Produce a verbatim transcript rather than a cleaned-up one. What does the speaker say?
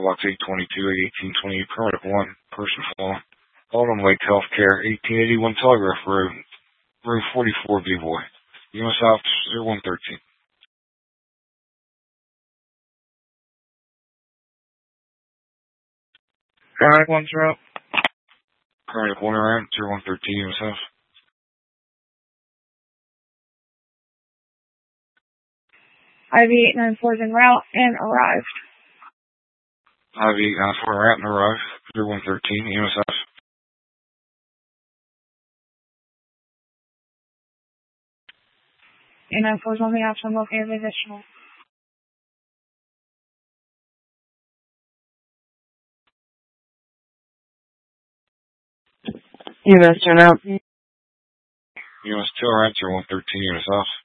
Box eight twenty-two, eighteen twenty, Permanent one, person fallen. Autumn Lake Healthcare, eighteen eighty-one Telegraph Road, room forty-four, B-Boy. U S South zero one thirteen. Paramedic one zero. Paramedic one around, zero one thirteen, U S South. I V eight nine four is en route and arrived. I V eight nine four around and arrived, zero one thirteen, U S South. eight nine four is on the option located additional. U S turn out. U S two around, zero one thirteen, U S South.